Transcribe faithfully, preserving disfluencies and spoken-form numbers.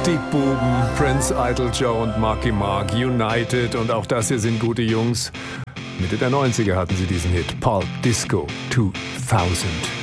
Die Buben, Prince, Idle Joe und Marky Mark, United und auch das hier sind gute Jungs. Mitte der neunziger hatten sie diesen Hit, Pulp Disco zweitausend.